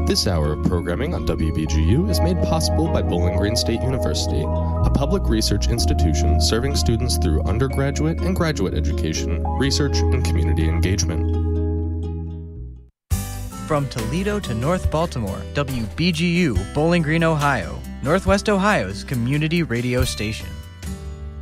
This hour of programming on WBGU is made possible by Bowling Green State University, a public research institution serving students through undergraduate and graduate education, research, and community engagement. From Toledo to North Baltimore, WBGU, Bowling Green, Ohio, Northwest Ohio's community radio station.